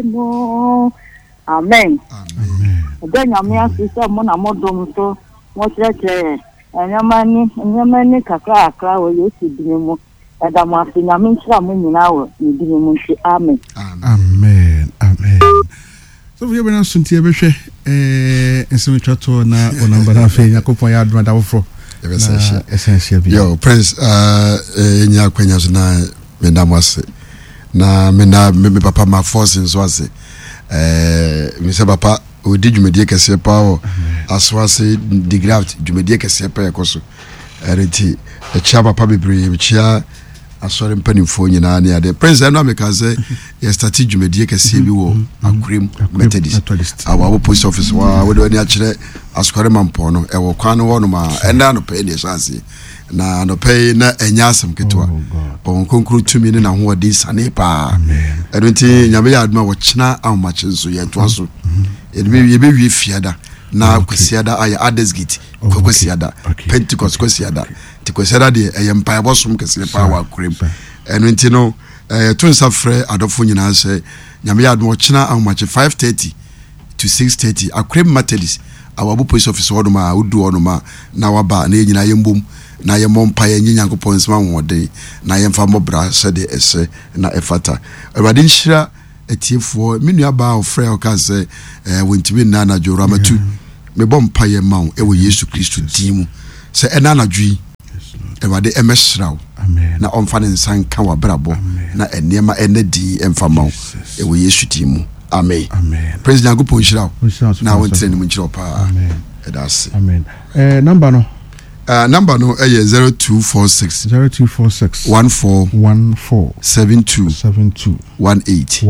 no. Amen. Then I may ask you someone a modern so what's that? And your money, Kaka, or you see, Dimo, and I'm asking, I mean, some in our Dimo. Amen. Amen. Amen. So we have been asked to be and so we try to na number of Yakopo yard rather for essential. Yo, Prince, in your queens na Menamase. Na me papa ma force in Swazi. Mr. Papa, we did you mediate a power as was the graft, you mediate a sepa coso. Eriti, a chapa pabi which ya a sort of penny for you near the Prince and because yes, started you mediate a CBO, a cream Methodist. Our post office, we do any actually as Coraman Pono, a Wakano Wanoma, and then pay the Sansi. Na no pay na enyasem ketwa on conclude 2 million and what this anepa enti nyabe ya adma wo china amache nso ye to so e be wi fiada na kwesiada ay adesgate kwesiada pentecost kwesiada ti kwesiada de eyempa bosom kesele pa wa kurem enti no to nsafre adofo nyina se nyabe ya adma wo china amache 5:30 to 6:30 akurem Methodist awabu police office woduma udu woduma na waba na nyina yembom na ye mompa ye nyankopon nsema wode na ye mfa mobra sede ese na efata awade nhyira etiefo menua ba ofre okaze wontimi na na joramatu me bompa ye mawo ewo Yesu Kristo dimu se ena na dwi awade emesraw na omfa ne nsan ka wabrabo na enema enedi emfa mawo ewo Yesu dimu amen praise nyankopon nhyira na wontene mu nhyira pa amen edase amen number no number no 0246 14 72 18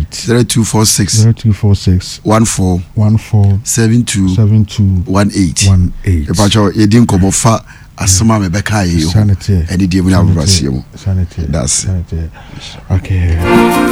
0246 14 72 18 epacho yedin komofa asema mebeka yeyo edi die mu na abrasiemu that's okay